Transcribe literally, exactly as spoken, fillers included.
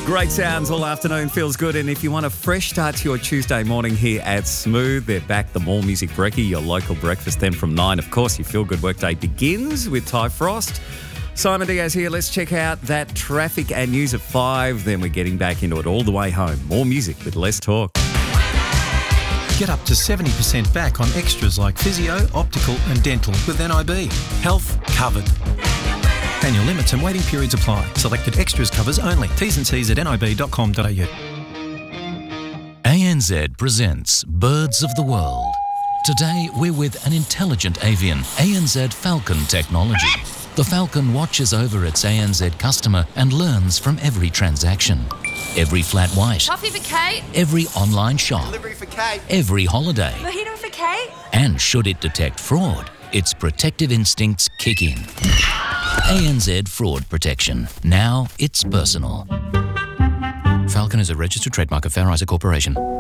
Great sounds all afternoon, feels good. And if you want a fresh start to your Tuesday morning here at Smooth, they're back, the More Music Brekkie, your local breakfast then from nine. Of course, your feel good workday begins with Ty Frost. Simon Diaz here. Let's check out that traffic and news at five. Then we're getting back into it all the way home. More music with less talk. Get up to seventy percent back on extras like physio, optical and dental with N I B. Health covered. Annual limits and waiting periods apply. Selected extras covers only. T's and C's at nib dot com dot a u. A N Z presents Birds of the World. Today we're with an intelligent avian, A N Z Falcon technology. The Falcon watches over its A N Z customer and learns from every transaction. Every flat white. Coffee for Kate. Every online shop. Delivery for Kate. Every holiday. Mojito for Kate. And should it detect fraud, its protective instincts kick in. A N Z Fraud Protection. Now it's personal. Falcon is a registered trademark of Fair Isaac Corporation.